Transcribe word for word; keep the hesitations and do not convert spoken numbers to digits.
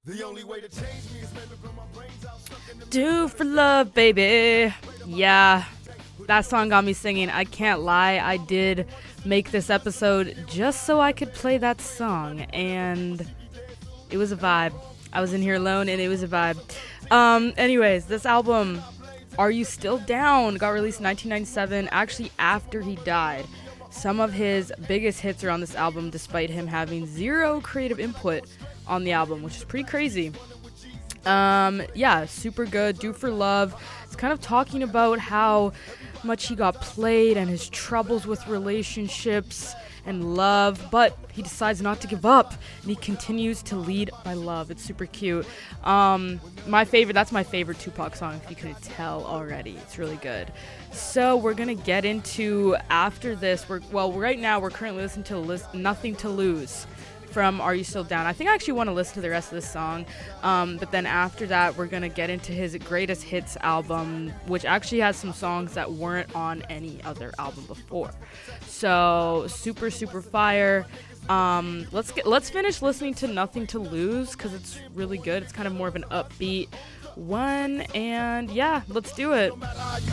The only way to change me is maybe from my brains out stuck in the Do for love, baby. Yeah, that song got me singing. I can't lie. I did make this episode just so I could play that song, and it was a vibe. I was in here alone, and it was a vibe. Um, anyways, this album, Are You Still Down, got released in nineteen ninety-seven, actually after he died. Some of his biggest hits are on this album, despite him having zero creative input on the album, which is pretty crazy. Um, yeah, super good. Do for Love. It's kind of talking about how much he got played and his troubles with relationships and love, but he decides not to give up and he continues to lead by love. It's super cute. Um, my favorite, that's my favorite Tupac song, if you couldn't tell already. It's really good. So we're gonna get into, after this, we're well right now we're currently listening to list, Nothing to Lose from Are You Still Down. I think I actually want to listen to the rest of this song, um, but then after that we're gonna get into his greatest hits album, which actually has some songs that weren't on any other album before. So super super fire. Um, let's get let's finish listening to Nothing to Lose because it's really good. It's kind of more of an upbeat one, and yeah, let's do it. no matter how you